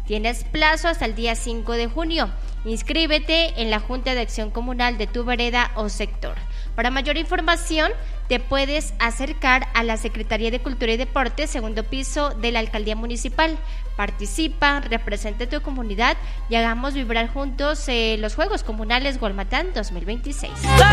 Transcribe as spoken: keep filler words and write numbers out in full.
Tienes plazo hasta el día cinco de junio. Inscríbete en la Junta de Acción Comunal de tu vereda o sector. Para mayor información, te puedes acercar a la Secretaría de Cultura y Deportes, segundo piso de la Alcaldía Municipal. Participa, representa tu comunidad y hagamos vibrar juntos eh, los Juegos Comunales Gualmatán dos mil veintiséis.